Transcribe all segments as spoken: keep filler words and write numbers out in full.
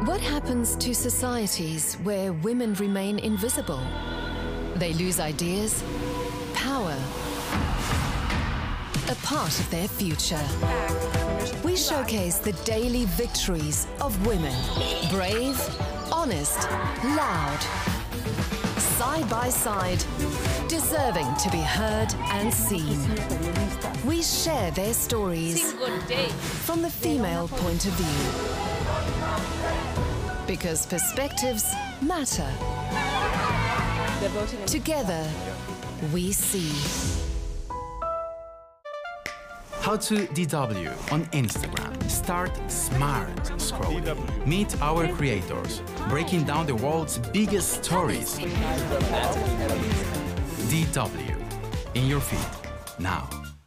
What happens to societies where women remain invisible? They lose ideas, power, a part of their future. We showcase the daily victories of women. Brave, honest, loud. Side by side, deserving to be heard and seen. We share their stories from the female point of view. Because perspectives matter. Together, we see. How to D W on Instagram. Start smart scrolling. Meet our creators, breaking down the world's biggest stories. D W in your feed now.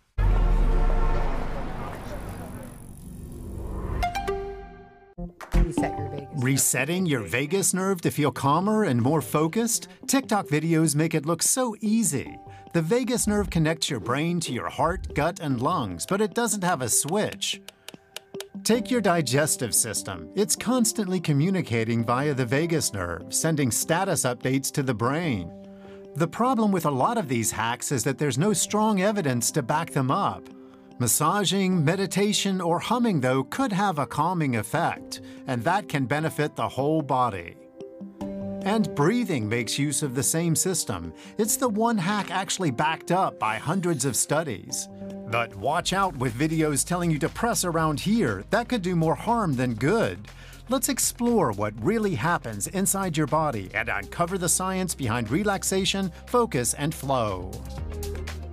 Resetting your vagus nerve to feel calmer and more focused? TikTok videos make it look so easy. The vagus nerve connects your brain to your heart, gut, and lungs, but it doesn't have a switch. Take your digestive system. It's constantly communicating via the vagus nerve, sending status updates to the brain. The problem with a lot of these hacks is that there's no strong evidence to back them up. Massaging, meditation, or humming, though, could have a calming effect, and that can benefit the whole body. And breathing makes use of the same system. It's the one hack actually backed up by hundreds of studies. But watch out with videos telling you to press around here. That could do more harm than good. Let's explore what really happens inside your body and uncover the science behind relaxation, focus, and flow.